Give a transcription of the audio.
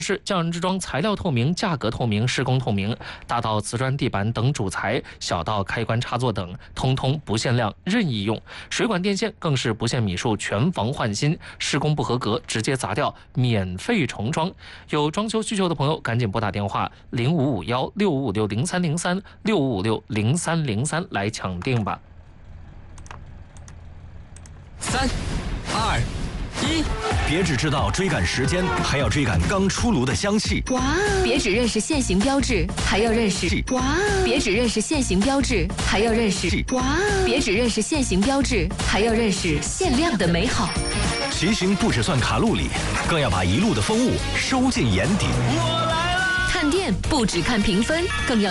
是匠人之装材料透明、价格透明、施工透明，大到瓷砖地板等主材，小到开关插座等，通通不限量，任意用。水管电线更是不限米数，全房换新，施工不合格直接砸掉，免费重装。有装修需求的朋友，赶紧拨打电话05516556030365560303来抢定吧。 3、2、1， 别只知道追赶时间，还要追赶刚出炉的香气。 哇！别只认识限行标志，还要认识哇！别只认识限行标志，还要认识哇！别只认识限行标志，还要认识限量的美好。 骑行不只算卡路里，更要把一路的风物收进眼底。 看店不只看评分，更要